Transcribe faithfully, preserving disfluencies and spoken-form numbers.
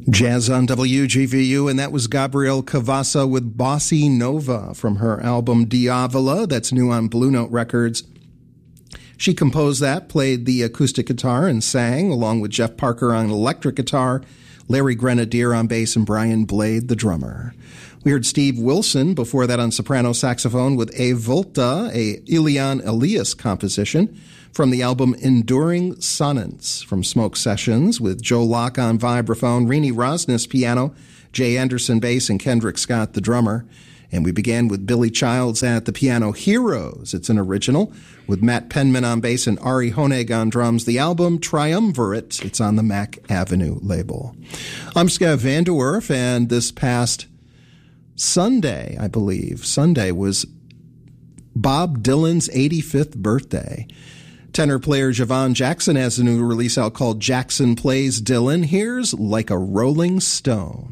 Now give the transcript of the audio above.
Jazz on W G V U, and that was Gabrielle Cavassa with Bossy Nova from her album Diavola, that's new on Blue Note Records. She composed that, played the acoustic guitar, and sang, along with Jeff Parker on electric guitar, Larry Grenadier on bass, and Brian Blade, the drummer. We heard Steve Wilson before that on soprano saxophone with E Volta, a Ilian Elias composition from the album Enduring Sonnets, from Smoke Sessions with Joe Locke on vibraphone, Rini Rosnes piano, Jay Anderson bass, and Kendrick Scott the drummer. And we began with Billy Childs at the piano, Heroes. It's an original with Matt Penman on bass and Ari Honig on drums. The album Triumvirate, it's on the Mac Avenue label. I'm Scott Van Der Werf, and this past Sunday, I believe, Sunday was Bob Dylan's eighty-fifth birthday. Tenor player Javon Jackson has a new release out called Jackson Plays Dylan. Here's Like a Rolling Stone.